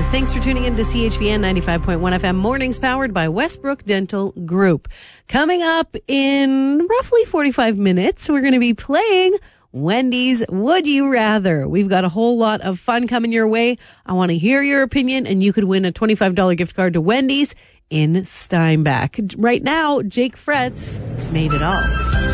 Thanks for tuning in to CHVN 95.1 FM Mornings, powered by Westbrook Dental Group. Coming up in roughly 45 minutes, we're going to be playing Wendy's Would You Rather. We've got a whole lot of fun coming your way. I want to hear your opinion, and you could win a $25 gift card to Wendy's in Steinbach. Right now, Jake Fretz made it all.